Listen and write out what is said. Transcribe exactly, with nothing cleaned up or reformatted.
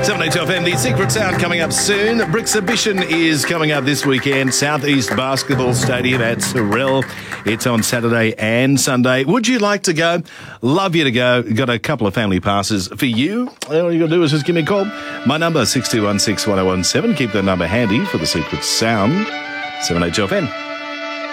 seven eight two F M, the Secret Sound coming up soon. Brixhibition is coming up this weekend. Southeast Basketball Stadium at Sorell. It's on Saturday and Sunday. Would you like to go? Love you to go. Got a couple of family passes for you. All you got to do is just give me a call. My number is six two one six, one oh one seven. Keep that number handy for the Secret Sound. seven eight two F M.